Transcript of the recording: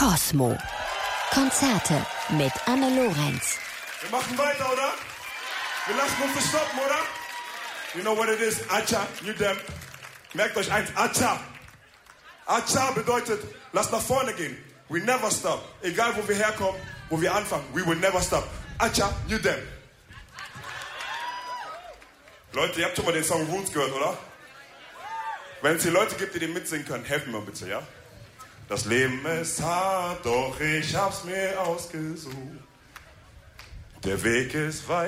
Kosmo. Konzerte mit Anne Lorenz. Wir machen weiter, oder? Wir lassen uns nicht stoppen, oder? You know what it is? Acha, you them. Merkt euch eins, Acha. Acha bedeutet, lass nach vorne gehen. We never stop. Egal, wo wir herkommen, wo wir anfangen. We will never stop. Acha, you them. Leute, ihr habt schon mal den Song Roots gehört, oder? Wenn es hier Leute gibt, die den mitsingen können, helft mir bitte, ja? Das Leben ist hart, doch ich hab's mir ausgesucht. Der Weg ist weit.